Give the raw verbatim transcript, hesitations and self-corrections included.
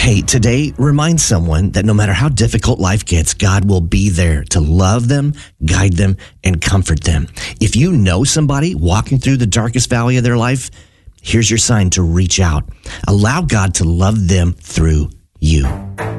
Hey, today, remind someone that no matter how difficult life gets, God will be there to love them, guide them, and comfort them. If you know somebody walking through the darkest valley of their life, here's your sign to reach out. Allow God to love them through you.